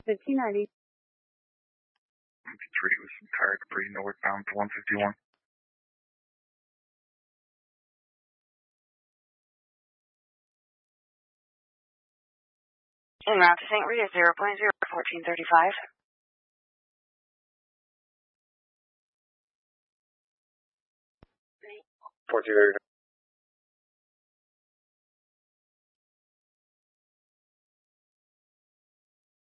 1590. 3 with some tire debris northbound to 151. En route to St. Rita, 0.01435. 1435.